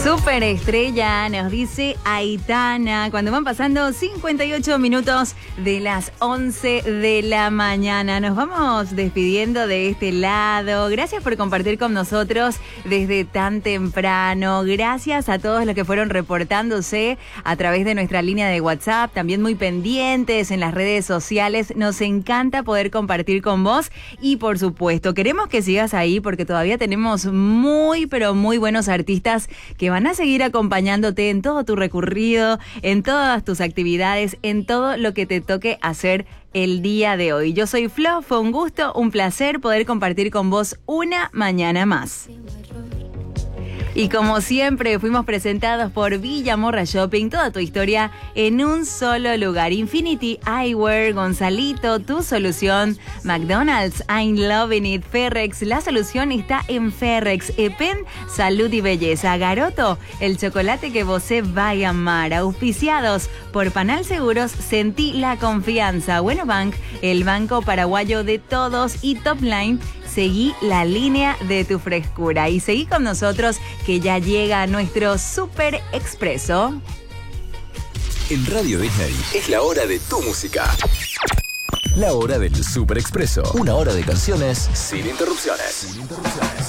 Superestrella, nos dice Aitana, cuando van pasando 58 minutos de las 11 de la mañana. Nos vamos despidiendo de este lado. Gracias por compartir con nosotros desde tan temprano. Gracias a todos los que fueron reportándose a través de nuestra línea de WhatsApp, también muy pendientes en las redes sociales. Nos encanta poder compartir con vos y, por supuesto, queremos que sigas ahí porque todavía tenemos muy, pero muy buenos artistas que van a seguir acompañándote en todo tu recorrido, en todas tus actividades, en todo lo que te toque hacer el día de hoy. Yo soy Flo, fue un gusto, un placer poder compartir con vos una mañana más. Y como siempre, fuimos presentados por Villa Morra Shopping, toda tu historia en un solo lugar. Infinity Eyewear, Gonzalito, tu solución. McDonald's, I'm loving it. Ferrex, la solución está en Ferrex. EPEN, salud y belleza. Garoto, el chocolate que vos vai a amar. Auspiciados por Panal Seguros, sentí la confianza. Bueno Bank, el banco paraguayo de todos. Y Top Line, seguí la línea de tu frescura y seguí con nosotros que ya llega nuestro Super Expreso. En Radio Disney es la hora de tu música. La hora del Super Expreso. Una hora de canciones sin interrupciones.